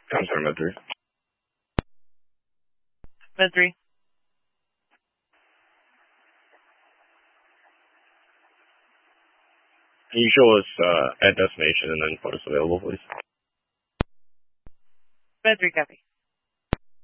Contact Med 3. Med 3. Can you show us at destination and then photos available, please? Med 3 copy.